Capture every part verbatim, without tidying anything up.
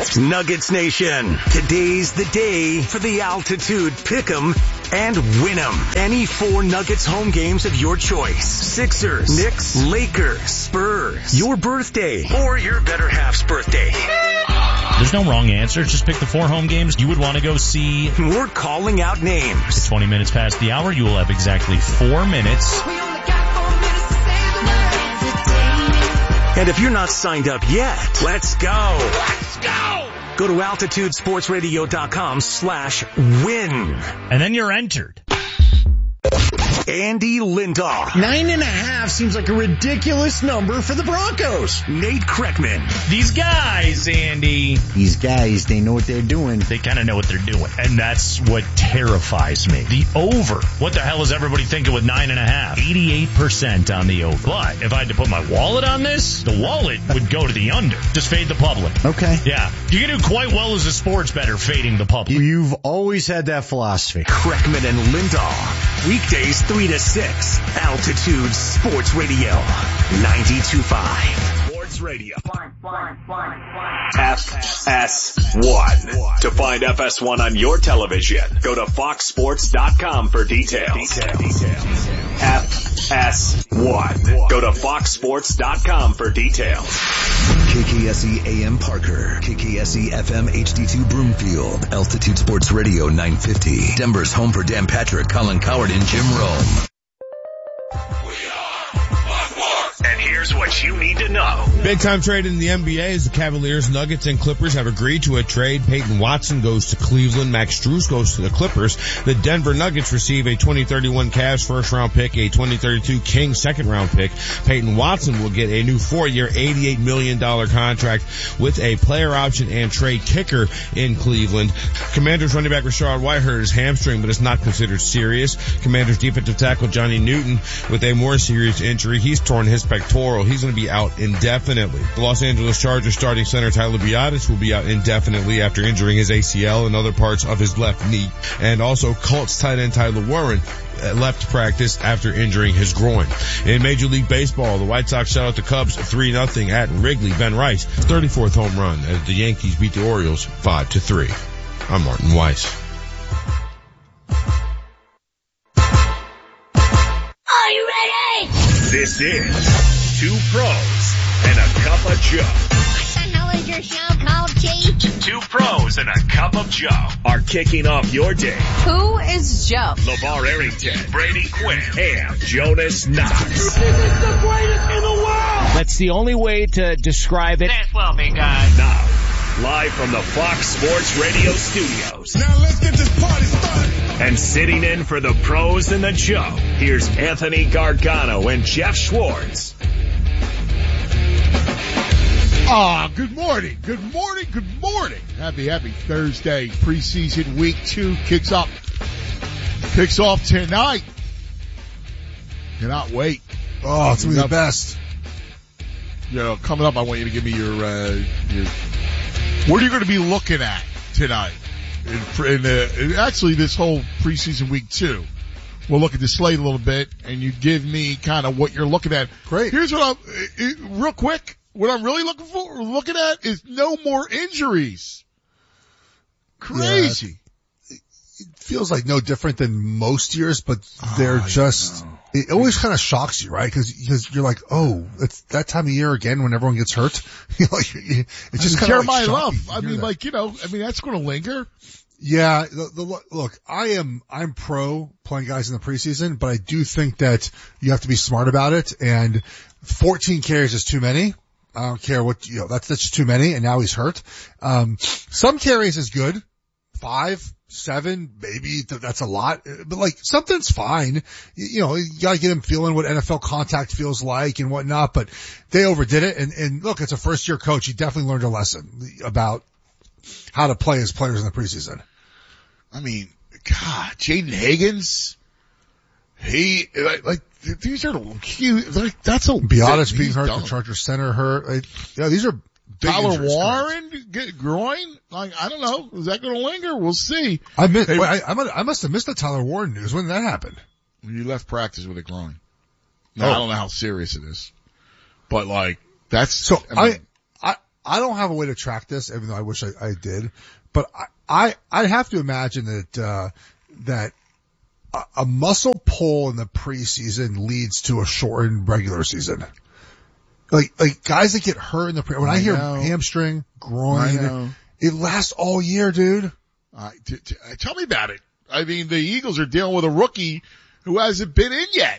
Nuggets Nation, today's the day for the Altitude Pick'em and Win'em. Any four Nuggets home games of your choice. Sixers, Knicks, Lakers, Spurs, your birthday, or your better half's birthday. There's no wrong answer. Just pick the four home games you would want to go see. We're calling out names. twenty minutes past the hour, you will have exactly four minutes. And if you're not signed up yet, let's go. Let's go. Go to altitude sports radio dot com slash win. And then you're entered. Andy Lindahl. Nine and a half seems like a ridiculous number for the Broncos. Nate Kreckman. These guys, Andy. These guys, they know what they're doing. They kind of know what they're doing. And that's what terrifies me. The over. What the hell is everybody thinking with nine and a half? eighty-eight percent on the over. But if I had to put my wallet on this, the wallet would go to the under. Just fade the public. Okay. Yeah. You can do quite well as a sports bettor fading the public. You've always had that philosophy. Kreckman and Lindahl. Weekdays three to six. Altitude Sports Radio. ninety-two point five. Sports Radio. F S one. To find F S one on your television, go to fox sports dot com for details. F S one. Go to fox sports dot com for details. K K S E A M Parker, K K S E F M H D two Broomfield, Altitude Sports Radio nine fifty. Denver's home for Dan Patrick, Colin Coward, and Jim Rome. And here's what you need to know. Big time trade in the N B A as the Cavaliers, Nuggets, and Clippers have agreed to a trade. Peyton Watson goes to Cleveland. Max Strus goes to the Clippers. The Denver Nuggets receive a twenty thirty-one Cavs first round pick, a twenty thirty-two Kings second round pick. Peyton Watson will get a new four year, eighty-eight million dollars contract with a player option and trade kicker in Cleveland. Commanders running back Rashard White hurt his hamstring, but it's not considered serious. Commanders defensive tackle Johnny Newton with a more serious injury. He's torn his pectoral. He's going to be out indefinitely. The Los Angeles Chargers starting center Tyler Biadasz will be out indefinitely after injuring his A C L and other parts of his left knee. And also Colts tight end Tyler Warren left practice after injuring his groin. In Major League Baseball, the White Sox shut out the Cubs three nothing at Wrigley. Ben Rice, thirty-fourth home run as the Yankees beat the Orioles five to three. I'm Martin Weiss. Are you ready? This is Two Pros and a Cup of Joe. What the hell is your show called, Chief? Two Pros and a Cup of Joe are kicking off your day. Who is Joe? LeVar Arrington, Brady Quinn, and Jonas Knox. This is the greatest in the world! That's the only way to describe it. This will be good. Now, live from the Fox Sports Radio studios. Now let's get this party started. And sitting in for the Pros and the Joe, here's Anthony Gargano and Jeff Schwartz. Ah, good morning, good morning, good morning. Happy, happy Thursday. Preseason week two kicks up, kicks off tonight. Cannot wait. Oh, it's gonna be the best. You know, coming up, I want you to give me your, uh, your, what are you going to be looking at tonight? In, in, uh, in actually this whole preseason week two. We'll look at the slate a little bit and you give me kind of what you're looking at. Great. Here's what I'm, it, real quick, what I'm really looking for, looking at is no more injuries. Crazy. Yeah, it feels like no different than most years, but they're oh, just, it always kind of shocks you, right? Cause, cause you're like, oh, it's that time of year again when everyone gets hurt. You're like, it's just kind of Jeremiah like Love. I mean, that. like, you know, I mean, that's going to linger. Yeah, the, the, look, I am, I'm pro playing guys in the preseason, but I do think that you have to be smart about it, and fourteen carries is too many. I don't care what, you know, that's, that's just too many, and now he's hurt. Um, some carries is good. Five, seven, maybe th- that's a lot, but like something's fine. You, you know, you gotta get him feeling what N F L contact feels like and whatnot, but they overdid it, and, and look, it's a first year coach. He definitely learned a lesson about how to play as players in the preseason. I mean, God, Jaden Higgins, he, like, like these are huge, like, that's a, Biadasz being hurt, done. The Chargers center hurt. Like, yeah, these are big Tyler injuries, Warren, get groin? Like, I don't know. Is that going to linger? We'll see. I missed, hey, wait, I, I must have missed the Tyler Warren news. When did that happen? You left practice with a groin. Now, oh. I don't know how serious it is, but like, that's, so I, mean, I, I don't have a way to track this, even though I wish I, I did. But I, I, I have to imagine that, uh, that a, a muscle pull in the preseason leads to a shortened regular season. Like, like guys that get hurt in the pre, when I, I hear know. hamstring, groin, it lasts all year, dude. Uh, t- t- tell me about it. I mean, the Eagles are dealing with a rookie who hasn't been in yet.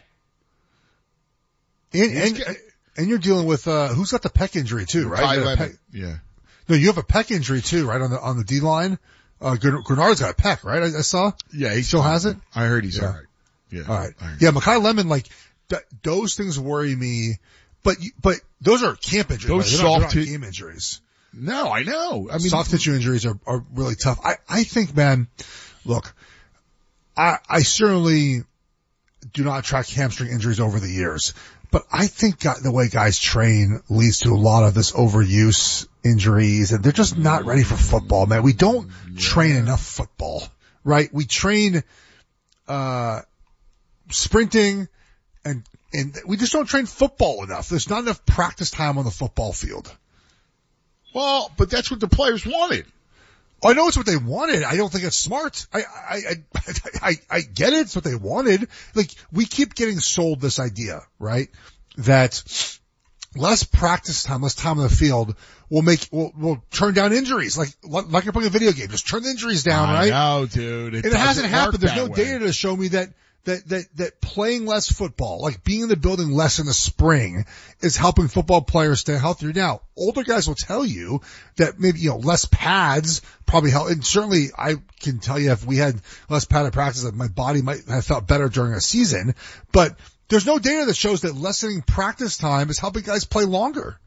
And, and, and you're dealing with, uh, who's got the pec injury too, right? Pec, yeah. No, you have a pec injury too, right? On the, on the D line. Uh, Grenard's got a pec, right? I, I saw. Yeah, he still has it. I heard he's yeah. all right. Yeah. All right. Yeah, Mekhi Lemon, like, th- those things worry me, but, but those are camp injuries. Those right? soft not, not game injuries. No, I know. I mean, soft tissue injuries are, are really tough. I, I think, man, look, I, I certainly do not track hamstring injuries over the years, but I think the way guys train leads to a lot of this overuse injuries, and they're just not ready for football, man. We don't yeah. train enough football, right? We train, uh, sprinting and, and we just don't train football enough. There's not enough practice time on the football field. Well, but that's what the players wanted. I know it's what they wanted. I don't think it's smart. I, I, I, I, I get it. It's what they wanted. Like, we keep getting sold this idea, right? That less practice time, less time on the field will make, will, will turn down injuries. Like, like you're playing a video game. Just turn the injuries down, I right? I know, dude. It, and it hasn't happened. There's no way. data to show me that, that, that, that playing less football, like being in the building less in the spring, is helping football players stay healthier. Now, older guys will tell you that maybe, you know, less pads probably help. And certainly I can tell you if we had less padded practice that my body might have felt better during a season, but there's no data that shows that lessening practice time is helping guys play longer.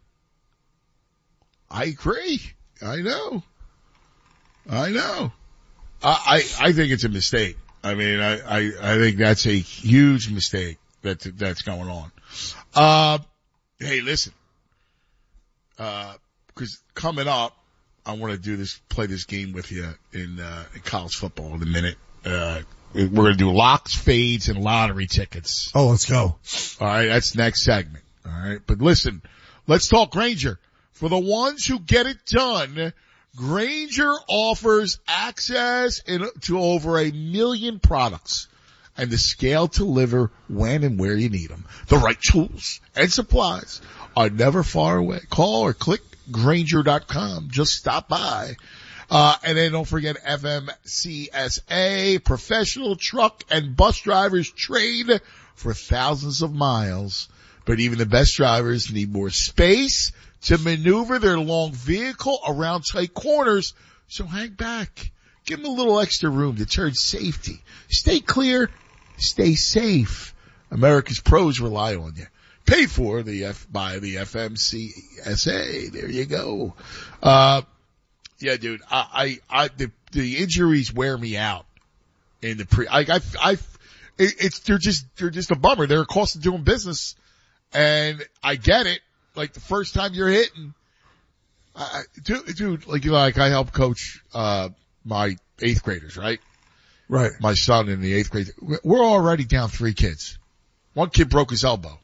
I agree. I know. I know. I, I, I think it's a mistake. I mean, I, I, I think that's a huge mistake that, that's going on. Uh, hey, listen, uh, cause coming up, I want to do this, play this game with you in, uh, in college football in a minute. Uh, we're going to do locks, fades, and lottery tickets. Oh, let's go. All right. That's next segment. All right. But listen, let's talk Grainger. For the ones who get it done, Grainger offers access in, to over a million products and the scale to deliver when and where you need them. The right tools and supplies are never far away. Call or click Grainger dot com. Just stop by. Uh, and then don't forget F M C S A, professional truck and bus drivers trained for thousands of miles. But even the best drivers need more space to maneuver their long vehicle around tight corners. So hang back. Give them a little extra room to turn safety. Stay clear. Stay safe. America's pros rely on you. Paid for the F, by the F M C S A. There you go. Uh, yeah, dude, I, I, I, the, the injuries wear me out in the pre, I, I, I, it, it's, they're just, they're just a bummer. They're a cost of doing business. And I get it. Like the first time you're hitting, uh, dude, dude, like, like I help coach, uh, my eighth graders, right? Right. My son in the eighth grade. We're already down three kids. One kid broke his elbow.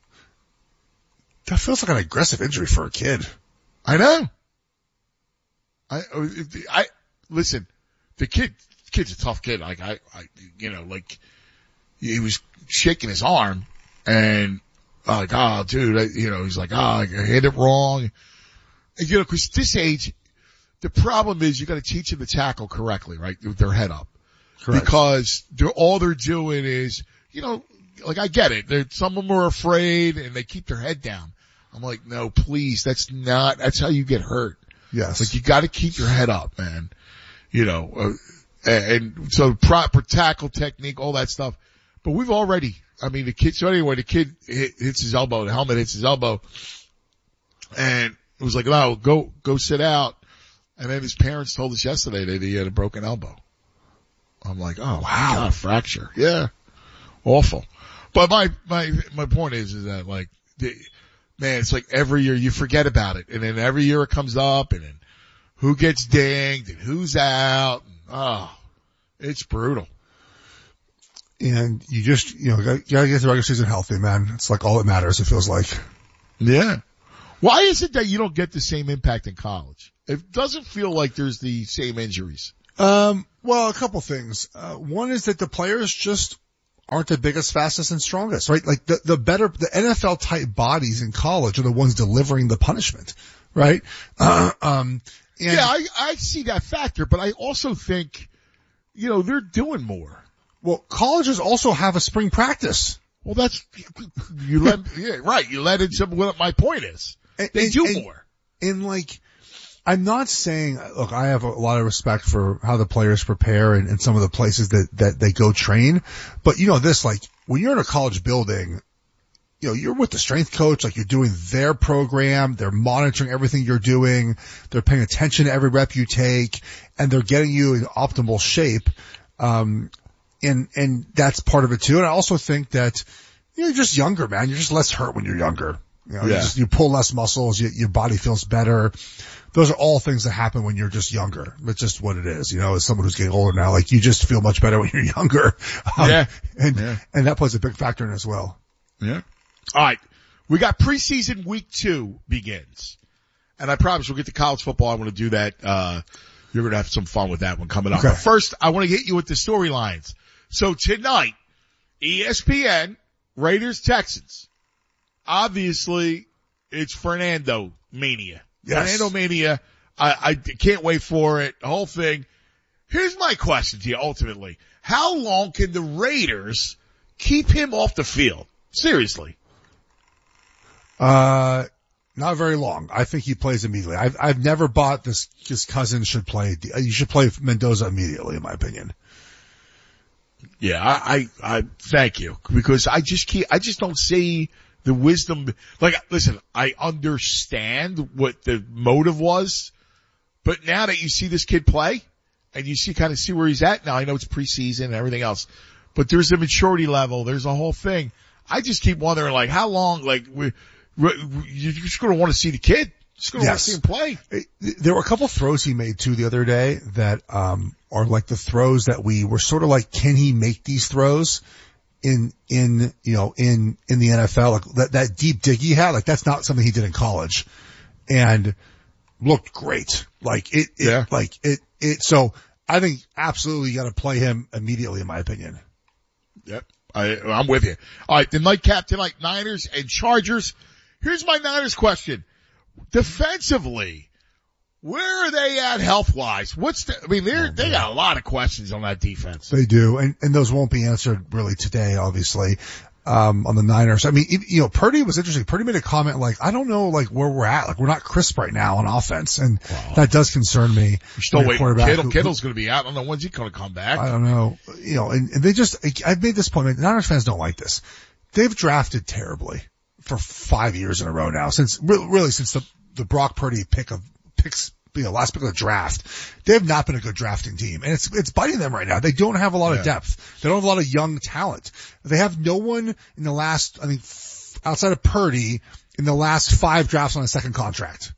That feels like an aggressive injury for a kid. I know. I, I, listen, the kid, kid's a tough kid. Like I, I, you know, like he was shaking his arm and, like, oh, dude, I, you know, he's like, oh, I hit it wrong. And, you know, cause this age, the problem is you gotta teach them to tackle correctly, right? With their head up. Correct. Because they're, all they're doing is, you know, like I get it. They're, some of them are afraid and they keep their head down. I'm like, no, please, that's not, that's how you get hurt. Yes. Like you gotta keep your head up, man. You know, uh, and, and so proper tackle technique, all that stuff. But we've already, I mean, the kid, so anyway, the kid hit, hits his elbow, the helmet hits his elbow, and it was like, no, go, go sit out. And then his parents told us yesterday that he had a broken elbow. I'm like, oh, wow, God, a fracture. Yeah. Awful. But my, my, my point is, is that like, the, man, it's like every year you forget about it. And then every year it comes up and then who gets dinged and who's out. And, oh, it's brutal. And you just, you know, you gotta get the regular season healthy, man. It's like all that matters, it feels like. Yeah. Why is it that you don't get the same impact in college? It doesn't feel like there's the same injuries. Um, well, a couple things. Uh, one is that the players just aren't the biggest, fastest, and strongest, right? Like the, the better, the N F L type bodies in college are the ones delivering the punishment, right? Uh, um, and yeah, I, I see that factor, but I also think, you know, they're doing more. Well, colleges also have a spring practice. Well, that's, you let, yeah, right, you let in some, what my point is. And, they and, do and, more. And like, I'm not saying, look, I have a lot of respect for how the players prepare and, and some of the places that, that they go train. But you know this, like, when you're in a college building, you know, you're with the strength coach, like you're doing their program, they're monitoring everything you're doing, they're paying attention to every rep you take, and they're getting you in optimal shape. Um, and, and that's part of it too. And I also think that, you know, you're just younger, man. You're just less hurt when you're younger. You know, yeah. you, just, you pull less muscles, you, your body feels better. Those are all things that happen when you're just younger. That's just what it is. You know, as someone who's getting older now, like you just feel much better when you're younger. Um, yeah. And, yeah. and that plays a big factor in as well. Yeah. All right. We got preseason week two begins. And I promise we'll get to college football. I want to do that. Uh, you're going to have some fun with that one coming up. Okay. But first, I want to hit you with the storylines. So tonight, E S P N, Raiders, Texans. Obviously, it's Fernando mania. Yes. Fernando mania. I, I can't wait for it. The whole thing. Here's my question to you ultimately. How long can the Raiders keep him off the field? Seriously. Uh, not very long. I think he plays immediately. I've, I've never bought this, his cousin should play, you should play Mendoza immediately, in my opinion. Yeah, I, I, I, thank you. Because I just keep, I just don't see the wisdom. Like, listen, I understand what the motive was, but now that you see this kid play, and you see, kind of see where he's at now, I know it's preseason and everything else, but there's a maturity level, there's a whole thing. I just keep wondering, like, how long, like, we, we, you're just gonna want to see the kid. Just gonna Yes. want to see him play. There were a couple throws he made too the other day that, um, are like the throws that we were sort of like, can he make these throws in, in, you know, in, in the N F L? Like that, that deep dig he had, like that's not something he did in college and looked great. Like it, it Yeah. like it, it, so I think absolutely you got to play him immediately in my opinion. Yep. I, I'm with you. All right. The nightcap tonight, Niners and Chargers. Here's my Niners question. Defensively, where are they at health-wise? What's the, I mean, they're, oh, they got a lot of questions on that defense. They do. And, and those won't be answered really today, obviously, um, on the Niners. I mean, you know, Purdy was interesting. Purdy made a comment like, I don't know, like, where we're at. Like, we're not crisp right now on offense. And wow. that does concern me. You're still waiting. Kittle, who, Kittle's going to be out. I don't know when's he going to come back. I don't know. You know, and, and they just, I've made this point. Niners fans don't like this. They've drafted terribly for five years in a row now, since, really since the, the Brock Purdy pick of, picks, you know, last pick of the draft. They have not been a good drafting team, and it's, it's biting them right now. They don't have a lot yeah. of depth. They don't have a lot of young talent. They have no one in the last, I think, f- outside of Purdy, in the last five drafts on a second contract.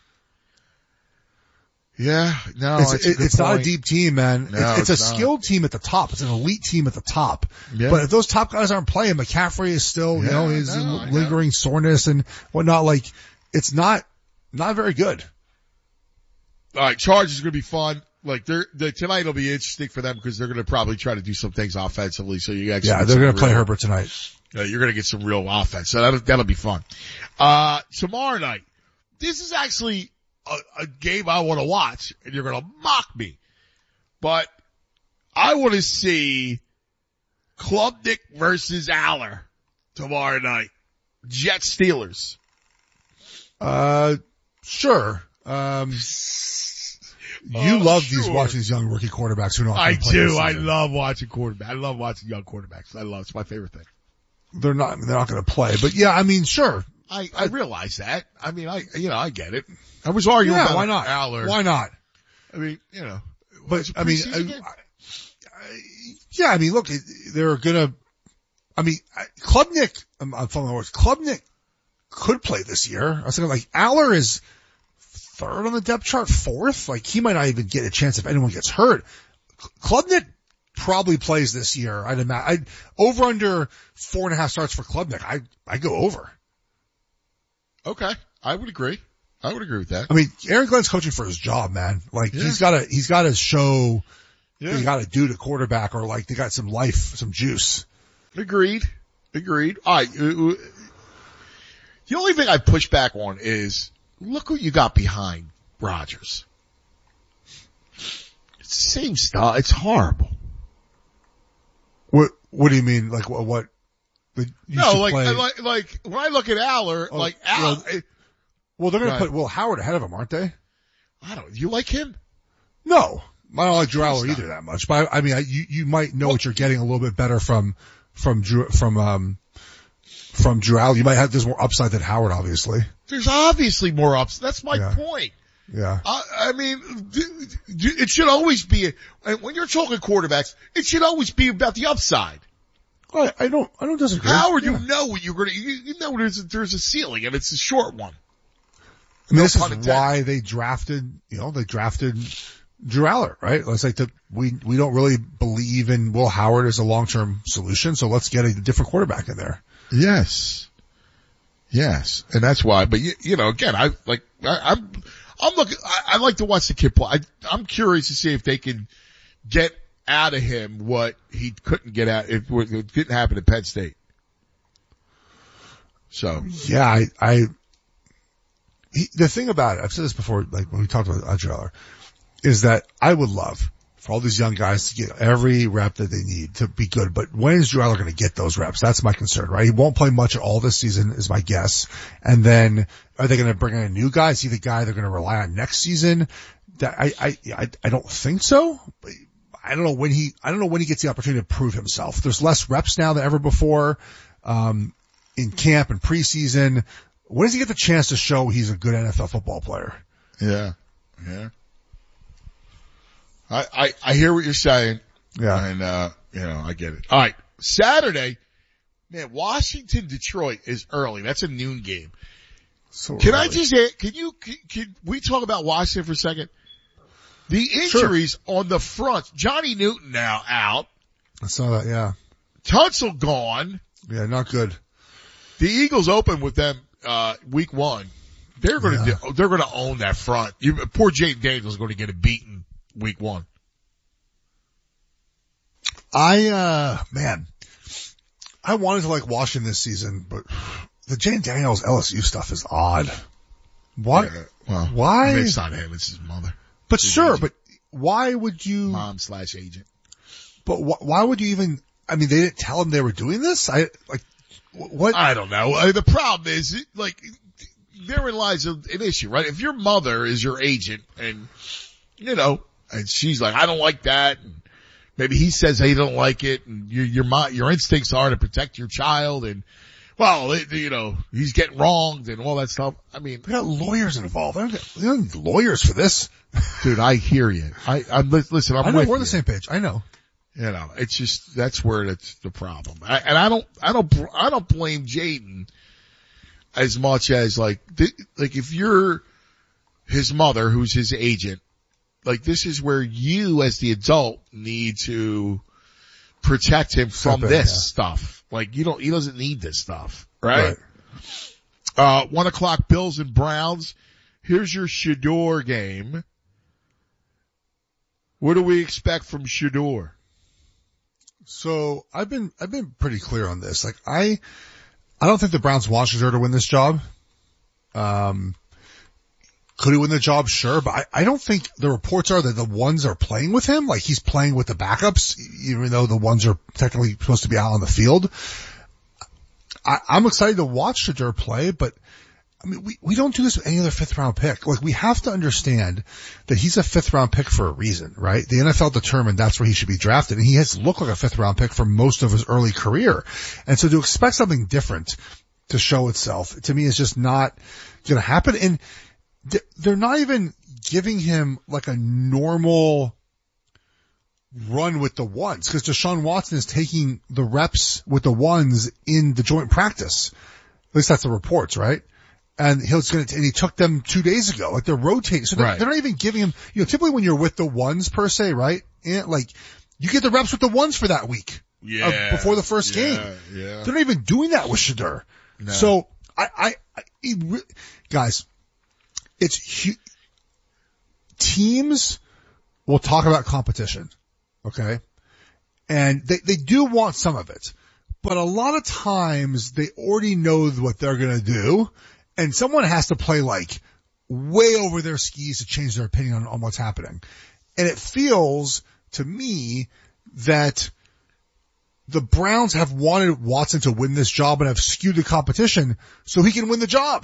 Yeah, no, it's, it's, it, a it's not a point. deep team, man. No, it's, it's, it's a not. skilled team at the top. It's an elite team at the top. Yeah. But if those top guys aren't playing, McCaffrey is still, you Yeah, know, he's no, I lingering know. soreness and whatnot. Like, it's not, not very good. All right, Chargers are going to be fun. Like, they're, the tonight will be interesting for them because they're going to probably try to do some things offensively. So you actually Yeah, they're going to play Herbert tonight. Uh, you're going to get some real offense. So that'll, that'll be fun. Uh, tomorrow night, this is actually a, a game I want to watch, and you're going to mock me. But I want to see Klubnik versus Aller tomorrow night. Jets Steelers. Uh, sure. Um, you Oh, love sure. these watching these young rookie quarterbacks who don't. I play this do. I season. love watching quarterbacks. I love watching young quarterbacks. I love. It's my favorite thing. They're not. They're not going to play. But yeah, I mean, sure. I, I realize that. I mean, I, you know, I get it. I was arguing Yeah, about why not? Aller. Why not? I mean, you know, But it's a I mean, preseason I, game. I, yeah, I mean, look, they're gonna. I mean, Klubnik. I'm, I'm following the words. Klubnik could play this year. I was thinking like Aller is third on the depth chart, fourth. Like he might not even get a chance if anyone gets hurt. Klubnik probably plays this year. I'd imagine. I'd, over under four and a half starts for Klubnik. I I go over. Okay. I would agree. I would agree with that. I mean, Aaron Glenn's coaching for his job, man. Like Yeah. he's got to, he's got to show Yeah. what you got to do to quarterback, or like they got some life, some juice. Agreed. Agreed. All right. uh, The only thing I push back on is look who you got behind Rodgers. It's the same stuff. It's horrible. What, what do you mean? Like what, what the, you No, should like, play- like, like, when I look at Aller, Oh, like, Aller, well, well, they're going Go to ahead. put Will Howard ahead of him, aren't they? I don't, you like him? No, I don't like Drew Aller course either not. that much, but I, I mean, I, you, you might know what you're getting a little bit better from, from Drew, from, um, from Drew Aller. You might have, there's more upside than Howard, obviously. There's obviously more ups. That's my Yeah. point. Yeah. I, I mean, d- d- it should always be, and when you're talking quarterbacks, it should always be about the upside. I, I don't, I don't disagree. Howard, Yeah. you know what you're gonna, you, you know there's a, there's a ceiling and it's a short one. I mean, No this pun is intended. why they drafted, you know, they drafted Drew Aller, right? It's like the, we, we don't really believe in Will Howard as a long-term solution, so let's get a different quarterback in there. Yes. Yes. And that's why, but you, you know, again, I like, I, I'm, I'm looking, I, I like to watch the kid play. I, I'm curious to see if they can get out of him what he couldn't get out, if what it didn't happen at Penn State. So. Yeah, I, I, he, the thing about it, I've said this before, like when we talked about Drew Aller, is that I would love for all these young guys to get every rep that they need to be good. But when is Drew Aller going to get those reps? That's my concern, right? He won't play much at all this season is my guess. And then are they going to bring in a new guy? Is he the guy they're going to rely on next season? That I, I, I, I don't think so. But I don't know when he, I don't know when he gets the opportunity to prove himself. There's less reps now than ever before, um, in camp and preseason. When does he get the chance to show he's a good N F L football player? Yeah. Yeah. I, I, I hear what you're saying. Yeah. And, uh, you know, I get it. All right. Saturday, man, Washington, Detroit is early. That's a noon game. So Can I early. just, add- can you, can, can we talk about Washington for a second? The injuries on the front. Johnny Newton now out. I saw that, yeah. Tunsil gone. Yeah, not good. The Eagles open with them, uh, week one. They're gonna, Yeah. do, they're gonna own that front. You, poor Jaden Daniels is gonna get a beaten week one. I, uh, man, I wanted to like Washington this season, but the Jane Daniels L S U stuff is odd. What? Yeah, well, Why? I mean, it's not him, it's his mother. But his sure, agent. but why would you, Mom slash agent. but wh- why would you even, I mean, they didn't tell him they were doing this? I, like, wh- what? I don't know. Uh, the problem is, like, therein lies a, an issue, right? If your mother is your agent and, you know, and she's like, I don't like that, and maybe he says he don't like it, and your, your mo- your instincts are to protect your child, and, well, it, you know, he's getting wronged and all that stuff. I mean, They got lawyers involved. They don't, get, they don't need lawyers for this. dude, I hear you. I, I'm, li- listen, I'm I know with we're on you. the same page. I know. You know, it's just, that's where it's the problem. I, and I don't, I don't, I don't blame Jaden as much as like, th- like if you're his mother, who's his agent, like this is where you as the adult need to protect him from Step in, this yeah. stuff. Like you don't, he doesn't need this stuff, right? Right. Uh, one o'clock Bills and Browns. Here's your Shador game. What do we expect from Shador? So I've been, I've been pretty clear on this. Like I, I don't think the Browns want Shador to win this job. Um, could he win the job? Sure. But I, I don't think the reports are that the ones are playing with him. Like he's playing with the backups, even though the ones are technically supposed to be out on the field. I, I'm excited to watch Shador play, but I mean, we, we don't do this with any other fifth round pick. Like we have to understand that he's a fifth round pick for a reason, right? The N F L determined that's where he should be drafted, and he has looked like a fifth round pick for most of his early career. And so to expect something different to show itself, to me, is just not going to happen. And th- they're not even giving him like a normal run with the ones, because Deshaun Watson is taking the reps with the ones in the joint practice. At least that's the reports, right? And he's going to, and he took them two days ago. Like they're rotating. So they're, Right. they're not even giving him, you know, typically when you're with the ones per se, right? And like you get the reps with the ones for that week. Yeah. Of, before the first yeah, game. Yeah. They're not even doing that with Shador. No. So I, I, he re- guys, it's hu- teams will talk about competition, okay? And they, they do want some of it, but a lot of times they already know what they're going to do, and someone has to play like way over their skis to change their opinion on, on what's happening. And it feels to me that the Browns have wanted Watson to win this job and have skewed the competition so he can win the job.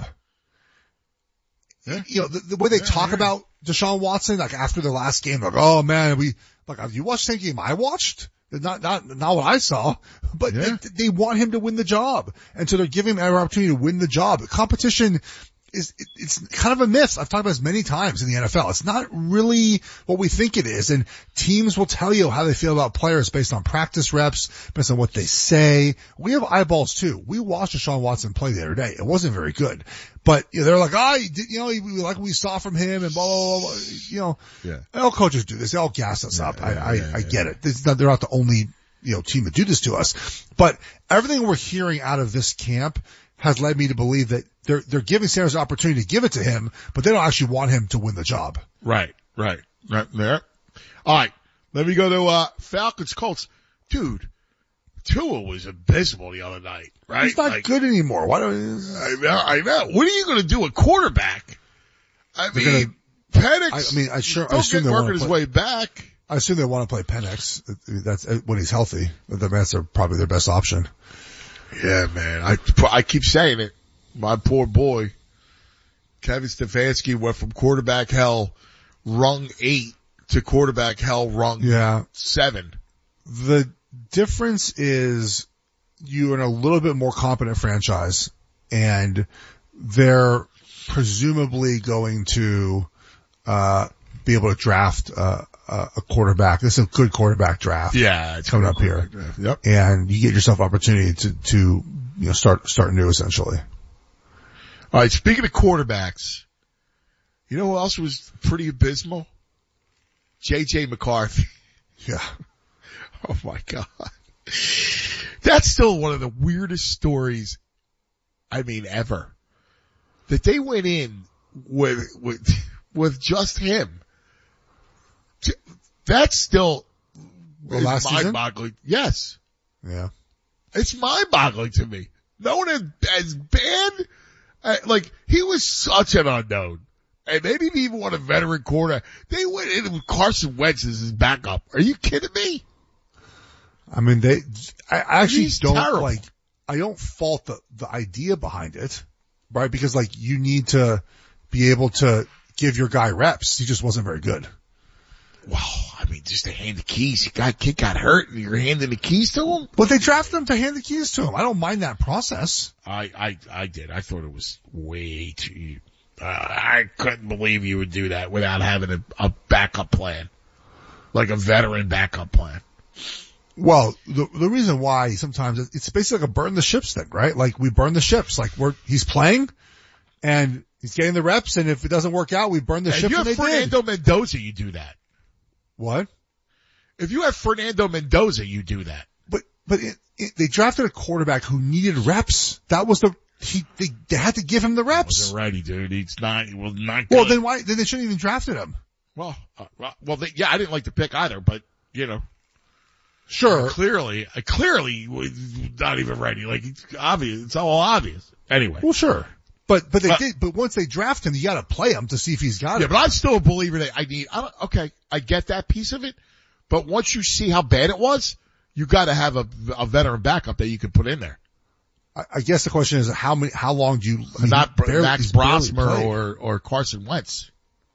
Yeah. You know, the, the way they yeah, talk yeah. about Deshaun Watson, like after the last game, like, oh man, we, like, you watched the same game I watched? Not, not, not what I saw, but yeah. they, they want him to win the job. And so they're giving him every opportunity to win the job. Competition is, it, it's kind of a myth. I've talked about this many times in the N F L. It's not really what we think it is. And teams will tell you how they feel about players based on practice reps, based on what they say. We have eyeballs too. We watched Deshaun Watson play the other day. It wasn't very good. But, you know, they're like, oh, you know, we like what we saw from him and blah, blah, blah, blah. You know, yeah. all coaches do this. They all gas us yeah, up. Yeah, I, I, yeah, I yeah. get it. This is not, they're not the only, you know, team to do this to us. But everything we're hearing out of this camp has led me to believe that they're, they're giving Sanders the opportunity to give it to him, but they don't actually want him to win the job. Right, right, right there. All right. Let me go to, uh, Falcons Colts. Dude, Tua was abysmal the other night, right? He's not like, good anymore. Why don't I know, I know. What are you going to do at quarterback? I mean, gonna, Penix. I, I mean, I sure, still I assume get they working want his to way back. I assume they want to play Penix. That's when he's healthy. That's probably their best option. Yeah, man. I, I keep saying it. My poor boy, Kevin Stefanski, went from quarterback hell rung eight to quarterback hell rung yeah. seven. The difference is you're in a little bit more competent franchise, and they're presumably going to uh be able to draft uh, a quarterback. This is a good quarterback draft. Yeah, it's coming up here. Draft. Yep. And you get yourself opportunity to to you know start start new essentially. All right, speaking of quarterbacks, you know who else was pretty abysmal? J J McCarthy. Yeah. Oh my God. That's still one of the weirdest stories, I mean, ever. That they went in with, with, with just him. That's still well, last mind-boggling. Yes. Yeah. It's mind-boggling to me. No one as, as bad, uh, like, he was such an unknown. And they didn't even want a veteran quarterback. They went in with Carson Wentz as his backup. Are you kidding me? I mean, they, I, I actually He's don't terrible. like, I don't fault the, the idea behind it, right? Because like you need to be able to give your guy reps. He just wasn't very good. Wow. I mean, just to hand the keys. You got, kid got hurt and you're handing the keys to him? But they drafted him to hand the keys to him. I don't mind that process. I, I, I did. I thought it was way too, uh, I couldn't believe you would do that without having a, a backup plan. Like a veteran backup plan. Well, the the reason why sometimes it's basically like a burn the ships thing, right? Like we burn the ships. Like we're he's playing, and he's getting the reps, and if it doesn't work out, we burn the If ships. you have and they Fernando did. Mendoza, you do that. What? If you have Fernando Mendoza, you do that. But but it, it, they drafted a quarterback who needed reps. That was the he they, they had to give him the reps. Alrighty, dude. He's not. He was not. Good. Well, then why? Then they shouldn't even drafted him. Well, uh, well, they, yeah, I didn't like the pick either, but you know. Sure. Uh, clearly, uh, clearly was not even ready. Like, it's obvious. It's all obvious. Anyway. Well, sure. But, but they Uh, did, but once they draft him, you gotta play him to see if he's got Yeah, it. but I'm still a believer that I need, I don't, okay, I get that piece of it, but once you see how bad it was, you gotta have a, a veteran backup that you can put in there. I, I guess the question is how many, how long do you, I mean, Not barely- Max he's barely Brosmer played. or, or Carson Wentz.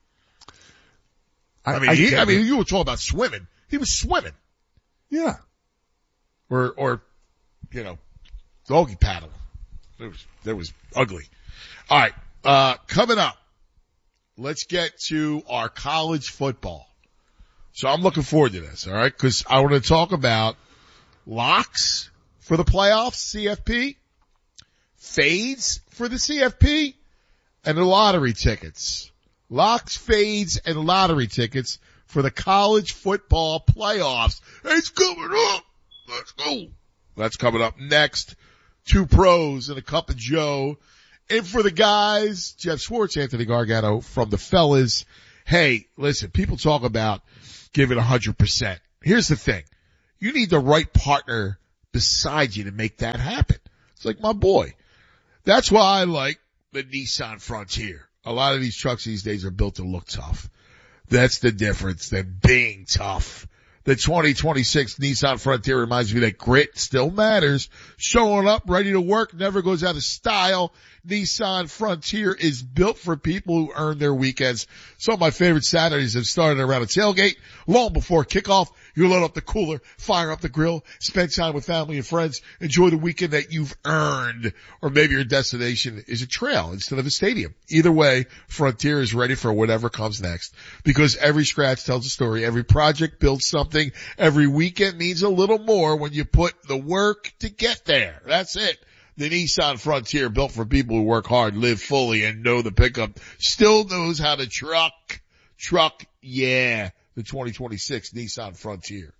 I, I mean, I, he, get I mean, it. you were talking about swimming. He was swimming. Yeah. Or, or, you know, doggy paddle. It was, that was ugly. All right. Uh, coming up, let's get to our college football. So I'm looking forward to this. All right. Cause I want to talk about locks for the playoffs, C F P, fades for the C F P, and the lottery tickets. Locks, fades, and lottery tickets for the college football playoffs. It's coming up. Let's go. That's coming up next. Two pros and a cup of Joe In for the guys, Jeff Schwartz, Anthony Gargano from the fellas. Hey, listen, people talk about giving one hundred percent. Here's the thing. You need the right partner beside you to make that happen. It's like my boy. That's why I like the Nissan Frontier. A lot of these trucks these days are built to look tough. That's the difference than being tough. The twenty twenty-six Nissan Frontier reminds me that grit still matters. Showing up, ready to work, never goes out of style. Nissan Frontier is built for people who earn their weekends. Some of my favorite Saturdays have started around a tailgate. Long before kickoff, you load up the cooler, fire up the grill, spend time with family and friends, enjoy the weekend that you've earned. Or maybe your destination is a trail instead of a stadium. Either way, Frontier is ready for whatever comes next. Because every scratch tells a story, every project builds something, every weekend means a little more when you put the work to get there. That's it. The Nissan Frontier, built for people who work hard, live fully, and know the pickup, still knows how to truck. Truck, yeah. The twenty twenty-six Nissan Frontier.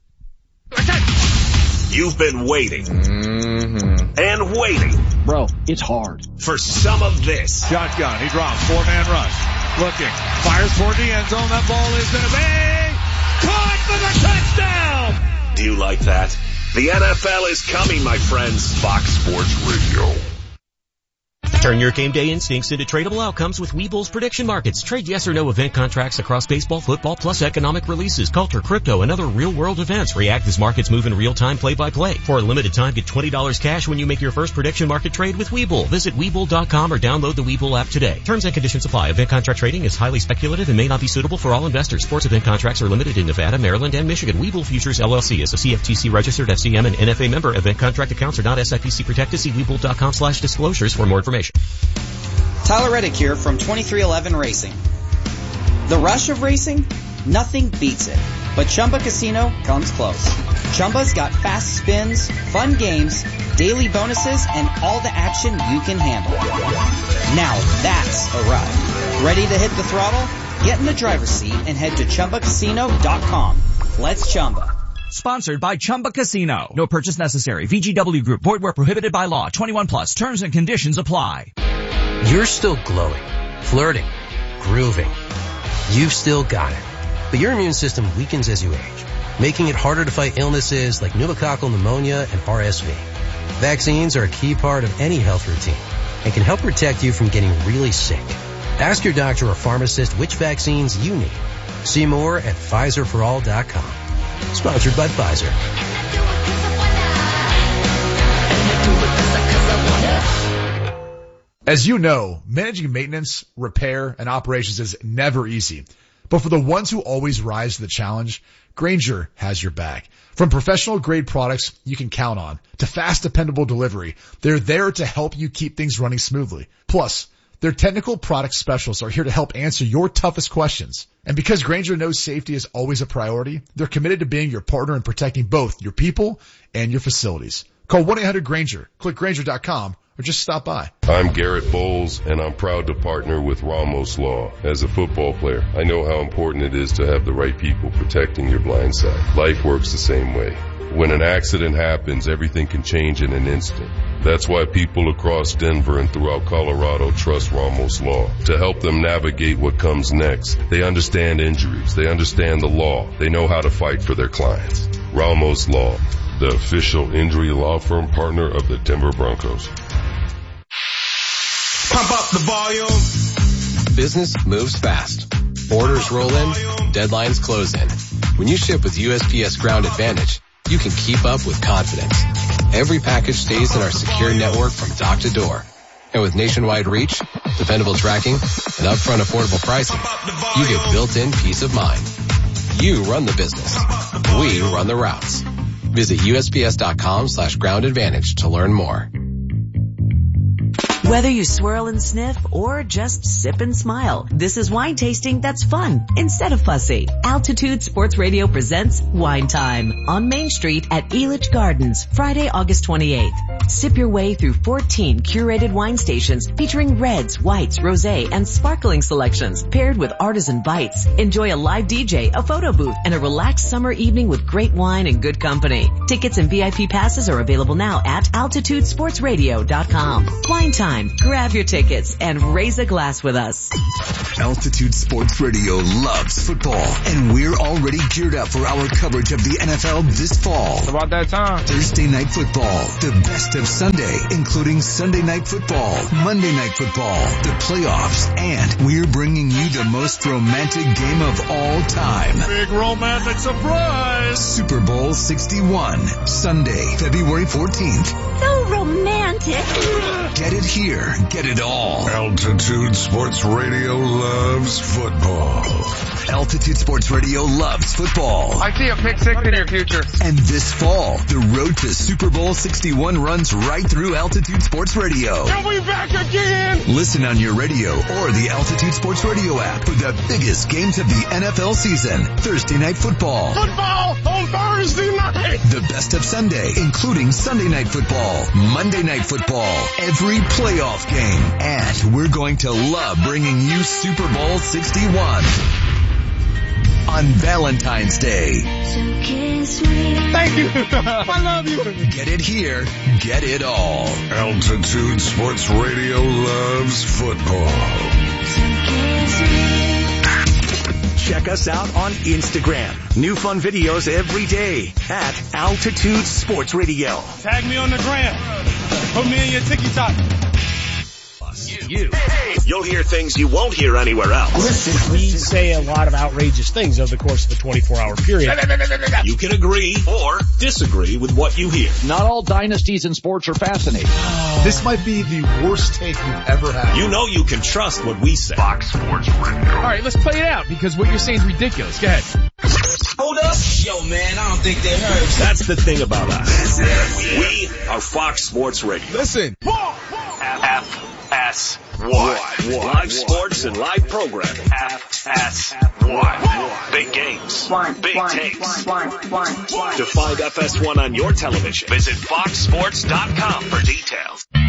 You've been waiting mm-hmm. and waiting. Bro, it's hard. For some of this. Shotgun, he drops, four-man rush. Looking, fires toward the end zone. That ball is going to be caught for the touchdown. Do you like that? The N F L is coming, my friends. Fox Sports Radio. Turn your game day instincts into tradable outcomes with Webull's prediction markets. Trade yes or no event contracts across baseball, football, plus economic releases, culture, crypto, and other real-world events. React as markets move in real time, play-by-play. For a limited time, get twenty dollars cash when you make your first prediction market trade with Webull. Visit Webull dot com or download the Webull app today. Terms and conditions apply. Event contract trading is highly speculative and may not be suitable for all investors. Sports event contracts are limited in Nevada, Maryland, and Michigan. Webull Futures L L C is a C F T C registered F C M and N F A member. Event contract accounts are not S I P C protected. See Webull dot com slash disclosures for more information. Tyler Reddick here from twenty-three eleven Racing. The rush of racing? Nothing beats it. But Chumba Casino comes close. Chumba's got fast spins, fun games, daily bonuses, and all the action you can handle. Now that's a ride. Ready to hit the throttle? Get in the driver's seat and head to Chumba Casino dot com. Let's Chumba. Sponsored by Chumba Casino. No purchase necessary. V G W Group. Void where prohibited by law. twenty-one plus. Terms and conditions apply. You're still glowing, flirting, grooving. You've still got it. But your immune system weakens as you age, making it harder to fight illnesses like pneumococcal pneumonia and R S V. Vaccines are a key part of any health routine and can help protect you from getting really sick. Ask your doctor or pharmacist which vaccines you need. See more at Pfizer for all dot com. Sponsored by Pfizer. As you know, managing maintenance, repair, and operations is never easy. But for the ones who always rise to the challenge, Grainger has your back. From professional grade products you can count on to fast, dependable delivery, they're there to help you keep things running smoothly. Plus, their technical product specialists are here to help answer your toughest questions. And because Grainger knows safety is always a priority, they're committed to being your partner in protecting both your people and your facilities. Call one eight hundred Grainger, click Grainger dot com, or just stop by. I'm Garrett Bowles, and I'm proud to partner with Ramos Law. As a football player, I know how important it is to have the right people protecting your blind side. Life works the same way. When an accident happens, everything can change in an instant. That's why people across Denver and throughout Colorado trust Ramos Law to help them navigate what comes next. They understand injuries. They understand the law. They know how to fight for their clients. Ramos Law, the official injury law firm partner of the Denver Broncos. Pump up the volume. Business moves fast. Orders roll in. Deadlines close in. When you ship with U S P S Ground Advantage, you can keep up with confidence. Every package stays in our secure network from dock to door. And with nationwide reach, dependable tracking, and upfront affordable pricing, you get built-in peace of mind. You run the business. We run the routes. Visit U S P S dot com slash ground advantage to learn more. Whether you swirl and sniff or just sip and smile, this is wine tasting that's fun instead of fussy. Altitude Sports Radio presents Wine Time on Main Street at Elitch Gardens, Friday, August twenty-eighth. Sip your way through fourteen curated wine stations featuring reds, whites, rosé, and sparkling selections paired with artisan bites. Enjoy a live D J, a photo booth, and a relaxed summer evening with great wine and good company. Tickets and V I P passes are available now at altitude sports radio dot com. Wine time. Grab your tickets and raise a glass with us. Altitude Sports Radio loves football, and we're already geared up for our coverage of the N F L this fall. It's about that time. Thursday Night Football, the best of Sunday, including Sunday Night Football, Monday Night Football, the playoffs, and we're bringing you the most romantic game of all time. Big romantic surprise! Super Bowl sixty-one, Sunday, February fourteenth. So romantic. Get it here, get it all. Altitude Sports Radio loves football. Altitude Sports Radio loves football. I see a pick six in your future. And this fall, the road to Super Bowl sixty-one runs right through Altitude Sports Radio. Are we back again? Listen on your radio or the Altitude Sports Radio app for the biggest games of the N F L season. Thursday Night Football. Football on Thursday night. The best of Sunday, including Sunday Night Football, Monday Night Football, every playoff game. And we're going to love bringing you Super Bowl sixty-one on Valentine's Day. Thank you. I love you. Get it here, get it all. Altitude Sports Radio loves football. Check us out on Instagram. New fun videos every day at Altitude Sports Radio. Tag me on the gram. Put me in your TikTok. You. You'll hear things you won't hear anywhere else. Listen, we say a lot of outrageous things over the course of a twenty-four hour period. You can agree or disagree with what you hear. Not all dynasties in sports are fascinating. This might be the worst take you've ever had. You know you can trust what we say. Fox Sports Radio. All right, let's play it out because what you're saying is ridiculous. Go ahead. Hold up. Yo, man, I don't think they heard. That's the thing about us. We are Fox Sports Radio. Listen. F S one. Live sports and live programming. F S one. Big games. Big takes. To find F S one on your television, visit fox sports dot com for details.